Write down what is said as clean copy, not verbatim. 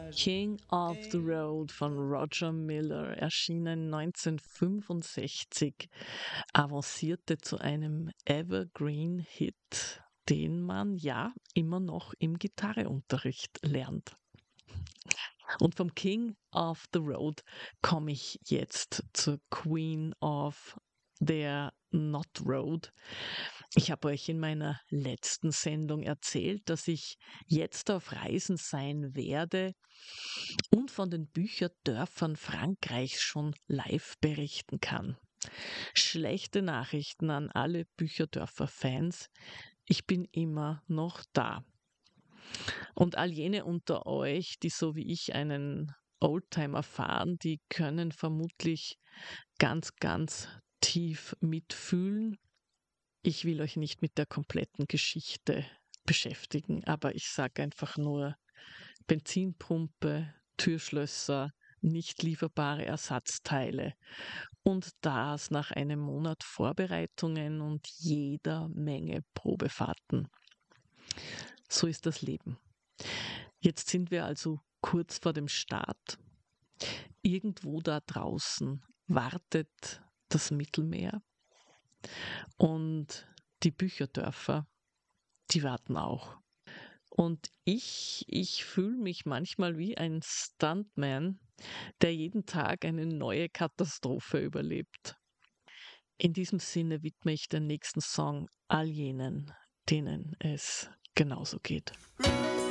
King of the Road von Roger Miller, erschienen 1965, avancierte zu einem Evergreen-Hit, den man ja immer noch im Gitarreunterricht lernt. Und vom King of the Road komme ich jetzt zur Queen of the Not Road. Ich habe euch in meiner letzten Sendung erzählt, dass ich jetzt auf Reisen sein werde und von den Bücherdörfern Frankreichs schon live berichten kann. Schlechte Nachrichten an alle Bücherdörfer-Fans. Ich bin immer noch da. Und all jene unter euch, die so wie ich einen Oldtimer fahren, die können vermutlich ganz, ganz tief mitfühlen. Ich will euch nicht mit der kompletten Geschichte beschäftigen, aber ich sage einfach nur Benzinpumpe, Türschlösser, nicht lieferbare Ersatzteile und das nach einem Monat Vorbereitungen und jeder Menge Probefahrten. So ist das Leben. Jetzt sind wir also kurz vor dem Start. Irgendwo da draußen wartet das Mittelmeer und die Bücherdörfer, die warten auch. Und ich fühle mich manchmal wie ein Stuntman, der jeden Tag eine neue Katastrophe überlebt. In diesem Sinne widme ich den nächsten Song all jenen, denen es genauso geht.